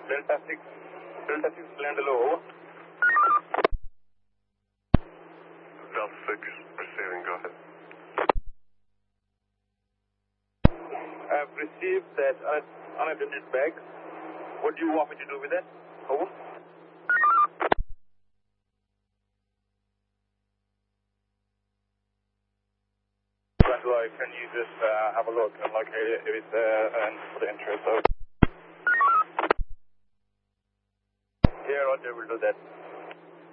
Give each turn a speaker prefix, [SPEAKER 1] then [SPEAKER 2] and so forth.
[SPEAKER 1] Delta 6, land low, over.
[SPEAKER 2] Delta 6, receiving, go ahead.
[SPEAKER 1] I've received that unattended bag. What do you want me to do with that? Over. Brandroid, can you just have a look and locate it if it's and for the interest of... Yeah, Roger, we'll do that.